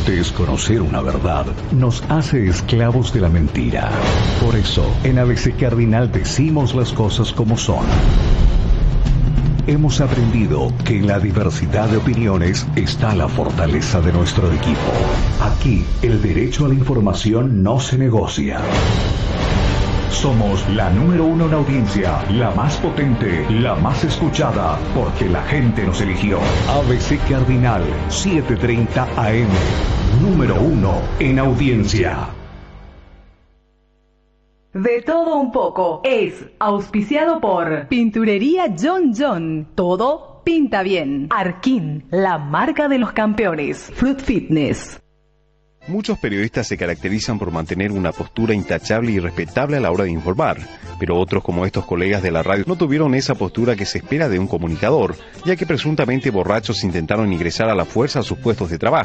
Desconocer una verdad nos hace esclavos de la mentira. Por eso, en ABC Cardinal decimos las cosas como son. Hemos aprendido que en la diversidad de opiniones está la fortaleza de nuestro equipo. Aquí, el derecho a la información no se negocia. Somos la número 1 en audiencia, la más potente, la más escuchada, porque la gente nos eligió. ABC Cardinal, 7:30 AM, número 1 en audiencia. De todo un poco es auspiciado por Pinturería John John. Todo pinta bien. Arkin, la marca de los campeones. Fruit Fitness. Muchos periodistas se caracterizan por mantener una postura intachable y respetable a la hora de informar, pero otros, como estos colegas de la radio, no tuvieron esa postura que se espera de un comunicador, ya que presuntamente borrachos intentaron ingresar a la fuerza a sus puestos de trabajo.